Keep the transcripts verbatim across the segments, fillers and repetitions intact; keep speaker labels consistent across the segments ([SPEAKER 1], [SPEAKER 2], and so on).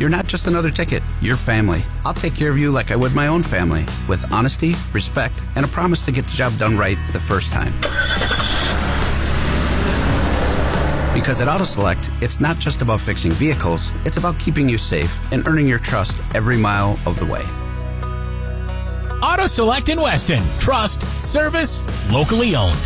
[SPEAKER 1] You're not just another ticket, you're family. I'll take care of you like I would my own family, with honesty, respect, and a promise to get the job done right the first time. Because at AutoSelect, it's not just about fixing vehicles, it's about keeping you safe and earning your trust every mile of the way.
[SPEAKER 2] AutoSelect in Weston. Trust, service, locally owned.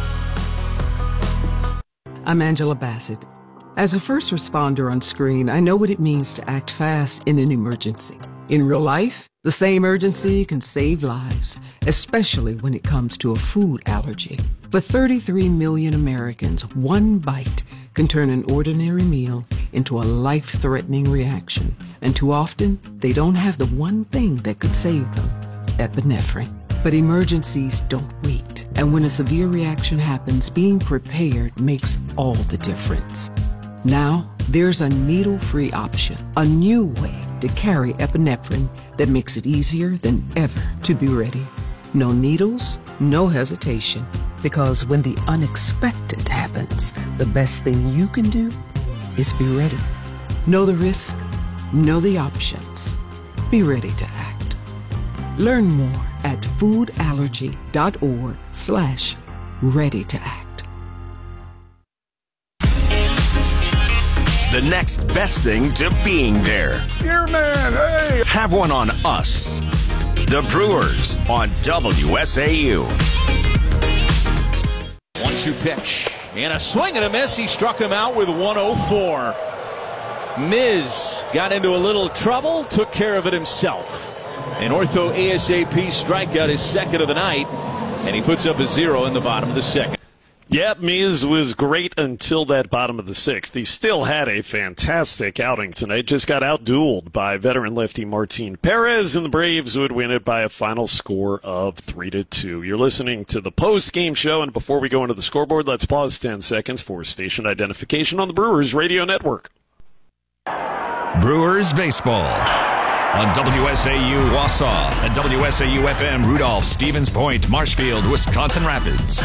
[SPEAKER 3] I'm Angela Bassett. As a first responder on screen, I know what it means to act fast in an emergency. In real life, the same urgency can save lives, especially when it comes to a food allergy. For thirty-three million Americans, one bite can turn an ordinary meal into a life-threatening reaction. And too often, they don't have the one thing that could save them, epinephrine. But emergencies don't wait. And when a severe reaction happens, being prepared makes all the difference. Now, there's a needle-free option, a new way to carry epinephrine that makes it easier than ever to be ready. No needles, no hesitation, because when the unexpected happens, the best thing you can do is be ready. Know the risk, know the options. Be ready to act. Learn more at foodallergy.org slash ready to act.
[SPEAKER 4] The next best thing to being there.
[SPEAKER 5] Dear man, hey!
[SPEAKER 4] Have one on us. The Brewers on W S A U.
[SPEAKER 6] one two pitch. And a swing and a miss. He struck him out with one oh four. Miz got into a little trouble, took care of it himself. An ortho ASAP strikeout, his second of the night, and he puts up a zero in the bottom of the second.
[SPEAKER 7] Yeah, Miz was great until that bottom of the sixth. He still had a fantastic outing tonight. Just got outdueled by veteran lefty Martin Perez, and the Braves would win it by a final score of three to two. You're listening to the post-game show, and before we go into the scoreboard, let's pause ten seconds for station identification on the Brewers Radio Network.
[SPEAKER 4] Brewers baseball on W S A U Wausau and W S A U F M Rudolph, Stevens Point, Marshfield, Wisconsin Rapids.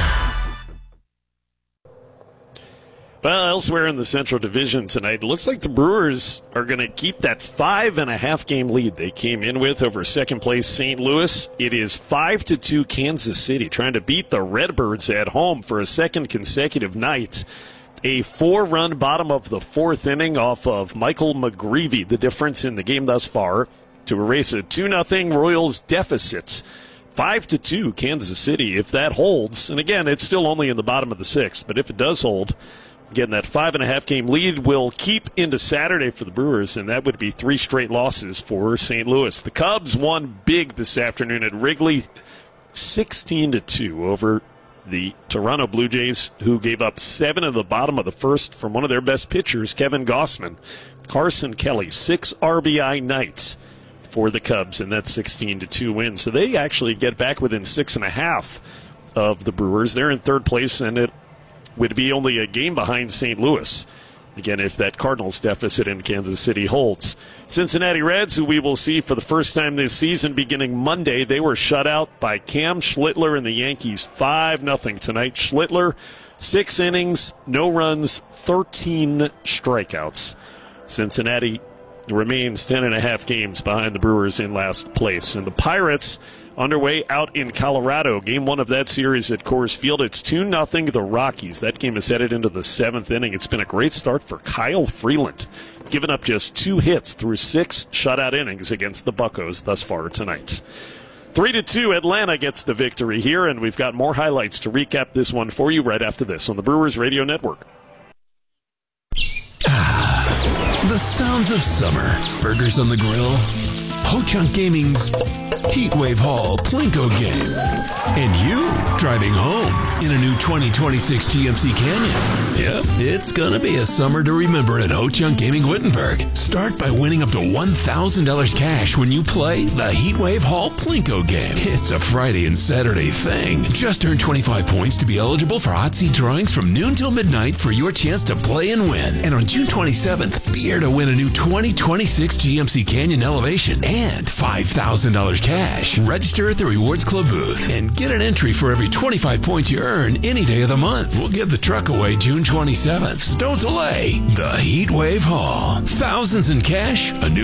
[SPEAKER 7] Well, elsewhere in the Central Division tonight, it looks like the Brewers are going to keep that five and a half game lead they came in with over second place Saint Louis. It is five to two Kansas City, trying to beat the Redbirds at home for a second consecutive night. A four-run bottom of the fourth inning off of Michael McGreevy, the difference in the game thus far, to erase a two nothing Royals deficit. Five to two Kansas City. If that holds, and again, it's still only in the bottom of the sixth, but if it does hold, again, that five and a half game lead will keep into Saturday for the Brewers, and that would be three straight losses for Saint Louis. The Cubs won big this afternoon at Wrigley, sixteen to two over the Toronto Blue Jays, who gave up seven in the bottom of the first from one of their best pitchers, Kevin Gausman. Carson Kelly, six R B I nights for the Cubs in that sixteen to two win. So they actually get back within six and a half of the Brewers. They're in third place, and it would be only a game behind Saint Louis. Again, if that Cardinals deficit in Kansas City holds. Cincinnati Reds, who we will see for the first time this season beginning Monday, they were shut out by Cam Schlittler and the Yankees five nothing tonight. Schlittler, six innings, no runs, thirteen strikeouts. Cincinnati remains ten and a half games behind the Brewers in last place. And the Pirates underway out in Colorado. Game one of that series at Coors Field. It's two nothing the Rockies. That game is headed into the seventh inning. It's been a great start for Kyle Freeland, giving up just two hits through six shutout innings against the Buccos thus far tonight. Three to two, Atlanta gets the victory here, and we've got more highlights to recap this one for you right after this on the Brewers Radio Network.
[SPEAKER 8] Ah, the sounds of summer. Burgers on the grill. Ho-Chunk Gaming's Heatwave Hall Plinko game. And you driving home in a new twenty twenty-six G M C Canyon. Yep, it's gonna be a summer to remember at Ho-Chunk Gaming Wittenberg. Start by winning up to one thousand dollars cash when you play the Heatwave Hall Plinko game. It's a Friday and Saturday thing. Just earn twenty-five points to be eligible for hot seat drawings from noon till midnight for your chance to play and win. And on June twenty-seventh, be here to win a new twenty twenty-six G M C Canyon Elevation and five thousand dollars cash. Register at the Rewards Club booth and get an entry for every twenty-five points you earn any day of the month. We'll give the truck away June twenty-seventh. So don't delay. The Heatwave Hall. Thousands in cash, a new